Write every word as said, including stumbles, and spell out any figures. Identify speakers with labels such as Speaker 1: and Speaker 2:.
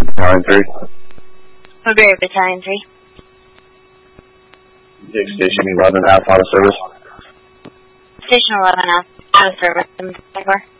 Speaker 1: Battalion three.
Speaker 2: Bulgaria Battalion three.
Speaker 1: Station eleven, half out of service.
Speaker 2: Station eleven, out of service.